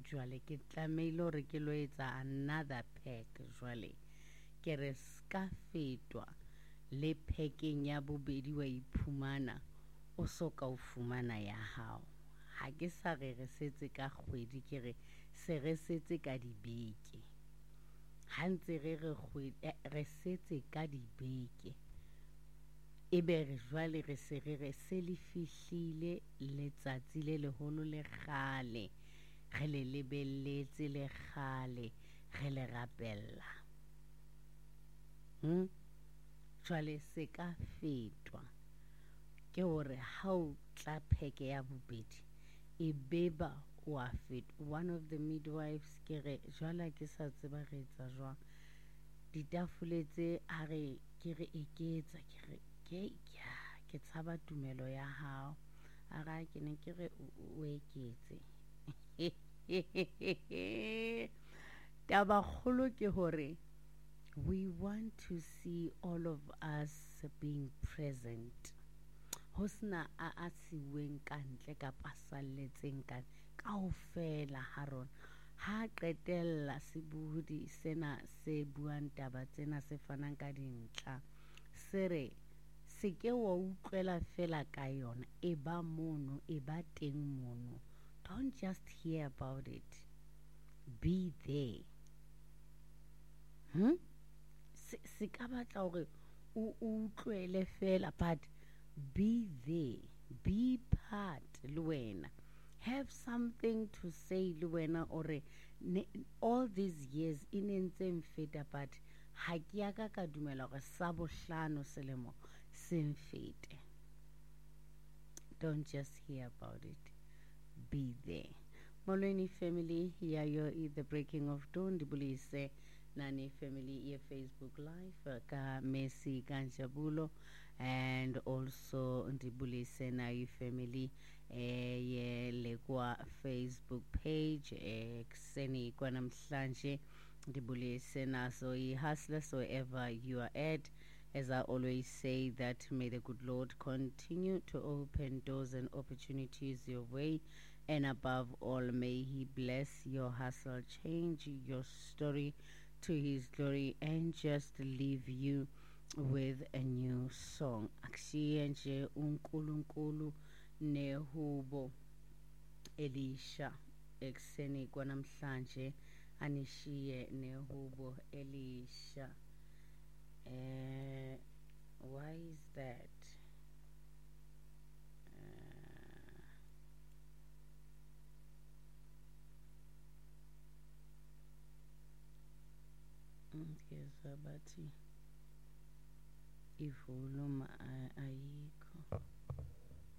jwale ke tlameile hore ke lo etsa another pack jwale ke re ska fetwa le packing ya bobedi wa iphumana o soka o fumana ya hao ha ke sa re setse ka kgwedi ke re se re setse ka dibeke ha ntse re re setse ka dibeke ebe re jwale re se le fihlile letsatsi le leholo le kgale re le lebelletse le kgale re le rapella jwale se ka fetwa ke hore ha o tla pheke ya bobedi e beba wa fit one of the midwives ke re jwale ke sa tseba re etsa jwang ditafole tse a re ke re eketsa ke re ke tshaba tumelo ya hao a ra ke ne ke re o eketse taba kgolo ke hore we want to see all of us being present hosna a siweng kantle ka pasalletseng kaofela ha rona ha qetella sebudi sena se buang taba tsena se fanang ka dintlha se re se ke wa utlwela fela ka yona e ba mono e ba teng mono don't just hear about it be there se ka batla hore o utlwele fela but be there be part le wena have something to say le wena ore all these years in ntse mfeta but ha ke ya ka dumela hore sa bohlano selemo se mfete don't just hear about it be there Molweni family here you the breaking of dawn dibulise nani family ye Facebook live ka Messi Kanjabulo and also ndibulise na you family ye lekwa Facebook page kuseni kwa namhlanje ndibulise naso hustlers wherever you are at as I always say that may the good Lord continue to open doors and opportunities your way and above all may he bless your hustle change your story to his glory and just leave you with a new song akushiye nje uNkulunkulu nehubo Elisha ekuseni kwanamhlanje anishiye nehubo Elisha why is that ngezwa bathi ivuluma ayikho